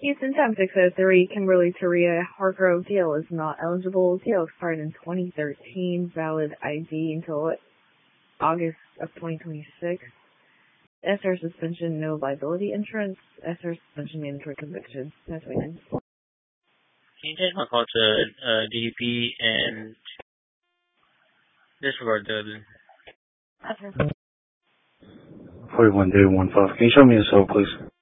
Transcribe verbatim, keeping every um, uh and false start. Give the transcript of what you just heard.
Houston Time six oh three, Kimberly Taria Hargrove Deal is not eligible. Deal expired in twenty thirteen. Valid I D until August of twenty twenty-six. S R suspension, no liability insurance. S R suspension, mandatory conviction. That's what I mean. Can you change my call to uh, D D P and disregard the... Okay. forty-one day one five. Can you show me the cell, please?